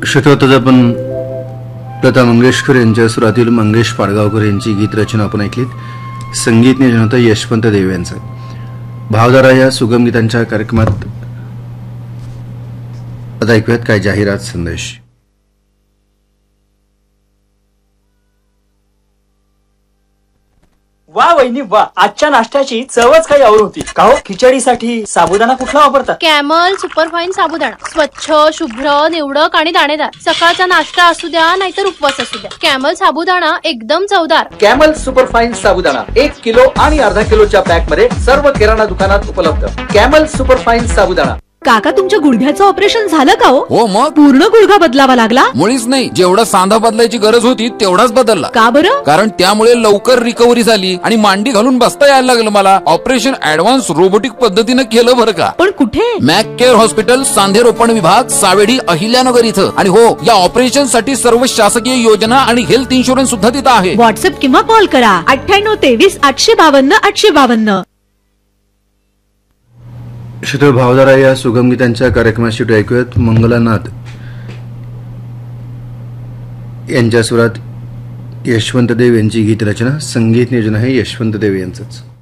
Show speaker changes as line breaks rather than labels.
श्रोतोच आपण लता मंगेशकर यांच्या सुरातील मंगेश पाडगावकर यांची गीतरचना आपण ऐकलीत. संगीत नियोजन होतं यशवंत देव यांचं. भावधारा या सुगम गीतांच्या कार्यक्रमात आता ऐकूयात काय जाहिरात संदेश.
वा वहिनी वा, आजच्या नाश्त्याची चवच काही और होती. का हो, खिचडीसाठी साबुदाणा कुठला वापरता?
कॅमल सुपरफाईन साबुदाणा. स्वच्छ, शुभ्र, निवडक आणि दाणेदार. सकाळचा नाश्ता असू द्या नाहीतर उपवास असू द्या, कॅमल साबुदाणा एकदम चवदार.
कॅमल सुपरफाईन साबुदाणा 1 किलो आणि अर्धा किलोच्या पॅक मध्ये सर्व किराणा दुकानात उपलब्ध. कॅमल सुपरफाईन साबुदाणा.
काका, तुमच्या गुडघ्याचं ऑपरेशन झालं का?
हो मग
पूर्ण गुडघा बदलावा लागला?
मुळीच नाही, जेवढा सांधा बदलायची गरज होती तेवढाच बदलला.
का बरं?
कारण त्यामुळे लवकर रिकव्हरी झाली आणि मांडी घालून बसता यायला लागलं मला. ऑपरेशन ऍडव्हान्स रोबोटिक पद्धतीनं केलं बरं का.
पण कुठे?
मॅक केअर हॉस्पिटल, सांधे रोपण विभाग, सावेडी, अहिल्यानगर इथं. आणि हो, या ऑपरेशन साठी सर्व शासकीय योजना आणि हेल्थ इन्शुरन्स सुद्धा तिथं आहे.
व्हॉट्सअप किंवा कॉल करा 9823 852 852.
श्रोते, भावधारा या सुगम गीतांच्या कार्यक्रमाशी ऐकूयात मंगलानाथ यांच्या सुरात यशवंत देव यांची गीतरचना. संगीत नियोजन आहे यशवंत देव यांचंच.